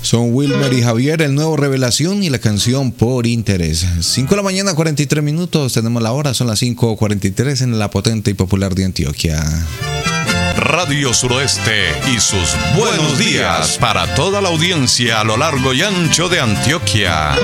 Son Wilmer y Javier, el nuevo Revelación y la canción Por Interés. 5 de la mañana, 43 minutos. Tenemos la hora, son las 5:43 en la potente y popular de Antioquia. Radio Suroeste y sus buenos días para toda la audiencia a lo largo y ancho de Antioquia.